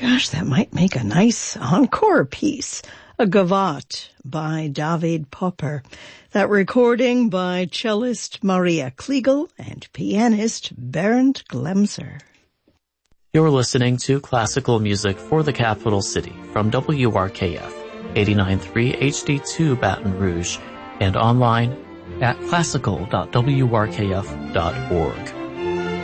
Gosh, that might make a nice encore piece. A gavotte by David Popper. That recording by cellist Maria Kliegel and pianist Bernd Glemser. You're listening to classical music for the capital city from WRKF 89.3 HD2 Baton Rouge and online at classical.wrkf.org.